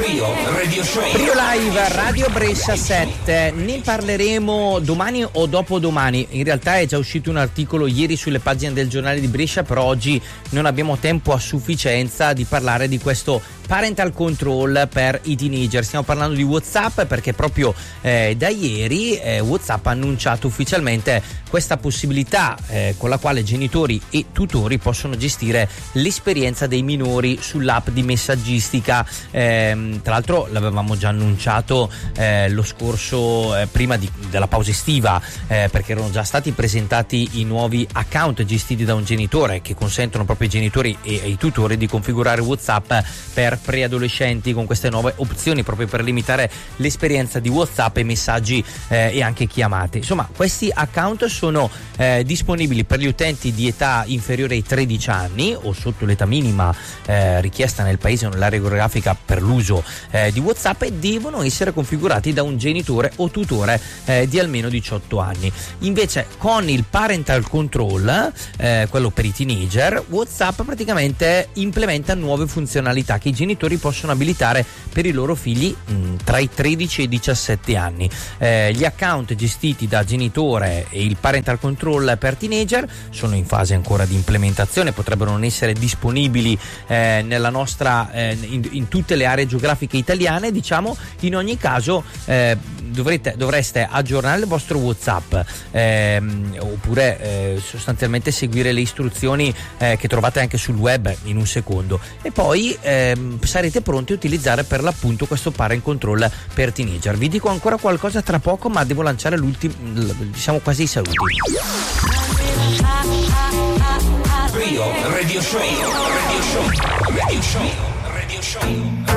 Brio Radio Show. Brio Live Radio Brescia 7. Ne parleremo domani o dopodomani. In realtà è già uscito un articolo ieri sulle pagine del giornale di Brescia, però oggi non abbiamo tempo a sufficienza di parlare di questo parental control per i teenager. Stiamo parlando di WhatsApp perché proprio da ieri WhatsApp ha annunciato ufficialmente questa possibilità con la quale genitori e tutori possono gestire l'esperienza dei minori sull'app di messaggistica. Tra l'altro l'avevamo già annunciato lo scorso prima della pausa estiva, perché erano già stati presentati i nuovi account gestiti da un genitore che consentono proprio ai genitori e ai tutori di configurare WhatsApp per preadolescenti con queste nuove opzioni, proprio per limitare l'esperienza di WhatsApp e messaggi e anche chiamate. Insomma, questi account sono disponibili per gli utenti di età inferiore ai 13 anni o sotto l'età minima richiesta nel paese o nell'area geografica per l'uso di WhatsApp, e devono essere configurati da un genitore o tutore di almeno 18 anni. Invece con il parental control, quello per i teenager, WhatsApp praticamente implementa nuove funzionalità che i genitori possono abilitare per i loro figli tra i 13 e i 17 anni. Gli account gestiti da genitore e il parental control per teenager sono in fase ancora di implementazione, potrebbero non essere disponibili nella nostra in tutte le aree geografiche italiane, diciamo. In ogni caso dovreste aggiornare il vostro WhatsApp oppure sostanzialmente seguire le istruzioni che trovate anche sul web in un secondo, e poi sarete pronti a utilizzare per l'appunto questo parent control per teenager. Vi dico ancora qualcosa tra poco, ma devo lanciare diciamo quasi i saluti. Brio Radio Show. Radio Show. Radio Show. Radio Show.